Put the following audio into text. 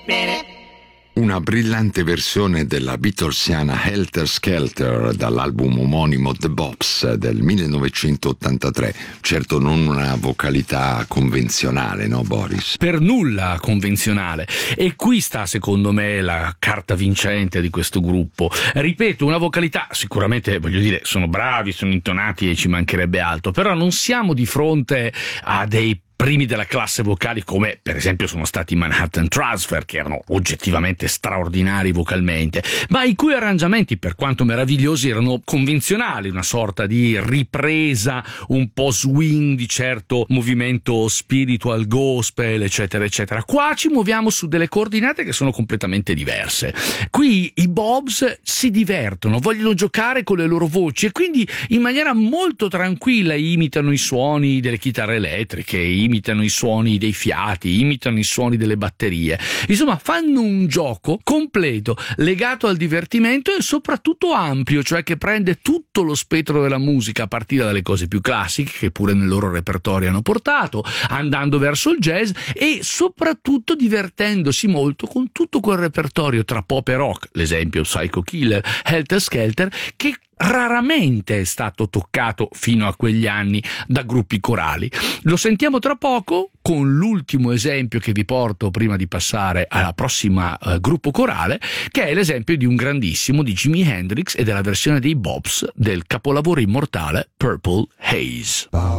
Una brillante versione della Beatlesiana Helter Skelter dall'album omonimo The Bops del 1983. Certo non una vocalità convenzionale, no Boris? Per nulla convenzionale. E qui sta secondo me la carta vincente di questo gruppo. Ripeto, una vocalità, sicuramente voglio dire, sono bravi, sono intonati e ci mancherebbe altro, però non siamo di fronte a dei primi della classe vocali come per esempio sono stati i Manhattan Transfer, che erano oggettivamente straordinari vocalmente, ma i cui arrangiamenti, per quanto meravigliosi, erano convenzionali, una sorta di ripresa un po' swing di certo movimento spiritual gospel, eccetera eccetera. Qua ci muoviamo su delle coordinate che sono completamente diverse. Qui i Bobs si divertono, vogliono giocare con le loro voci e quindi in maniera molto tranquilla imitano i suoni delle chitarre elettriche, imitano i suoni dei fiati, imitano i suoni delle batterie. Insomma, fanno un gioco completo, legato al divertimento e soprattutto ampio, cioè che prende tutto lo spettro della musica, a partire dalle cose più classiche, che pure nel loro repertorio hanno portato, andando verso il jazz e soprattutto divertendosi molto con tutto quel repertorio tra pop e rock, l'esempio Psycho Killer, Helter Skelter, che raramente è stato toccato fino a quegli anni da gruppi corali. Lo sentiamo tra poco con l'ultimo esempio che vi porto prima di passare alla prossima gruppo corale, che è l'esempio di un grandissimo di Jimi Hendrix e della versione dei Bobs del capolavoro immortale Purple Haze.